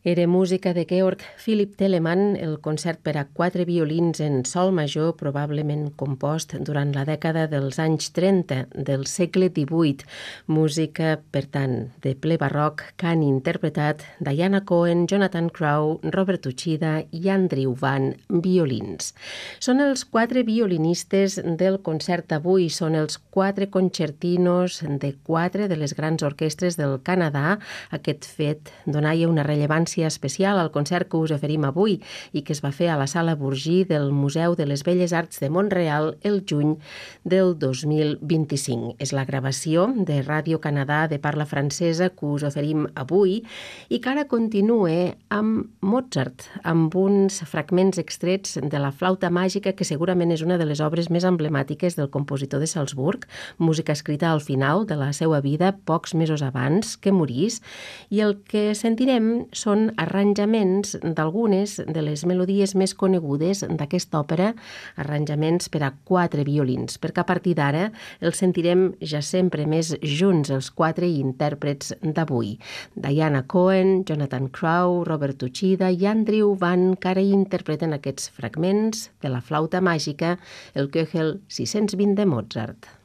Era música de Georg Philipp Telemann, el concert per a 4 violins en sol major, probablement compost durant la dècada dels anys 30 del segle XVIII. Música, per tant, de ple barroc que han interpretat Diana Cohen, Jonathan Crowe, Robert Uchida i Andrew Van, violins. Són els 4 violinistes del concert d'avui, són els 4 concertinos de 4 de les grans orquestres del Canadà. Aquest fet donaia una rellevància especial al concert que us oferim avui i que es va fer a la Sala Burgí del Museu de les Belles Arts de Mont-real el juny del 2025. És la gravació de Ràdio Canadà de parla francesa que us oferim avui i que ara continua amb Mozart, amb uns fragments extrets de la flauta màgica, que segurament és una de les obres més emblemàtiques del compositor de Salzburg, música escrita al final de la seva vida, pocs mesos abans que morís, i el que sentirem són arranjaments d'algunes de les melodies més conegudes d'aquesta òpera, arranjaments per a 4 violins, perquè a partir d'ara els sentirem ja sempre més junts, els 4 intèrprets d'avui. Diana Cohen, Jonathan Crowe, Robert Uchida i Andrew Van, que ara interpreten aquests fragments de la flauta màgica, el Köchel 620 de Mozart.